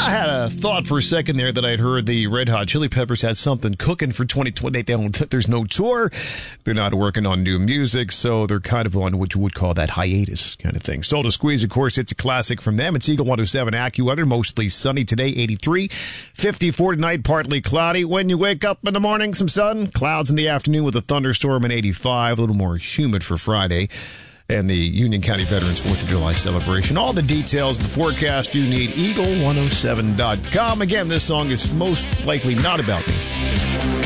I had a thought for a second there that I'd heard the Red Hot Chili Peppers had something cooking for 2020. There's no tour. They're not working on new music, so they're kind of on what you would call that hiatus kind of thing. Soul to Squeeze, of course, it's a classic from them. It's Eagle 107 AccuWeather, mostly sunny today, 83. 54 tonight, partly cloudy. When you wake up in the morning, some sun. Clouds in the afternoon with a thunderstorm at 85. A little more humid for Friday. And the Union County Veterans 4th of July celebration. All the details, the forecast you need, eagle107.com. Again, this song is most likely not about me.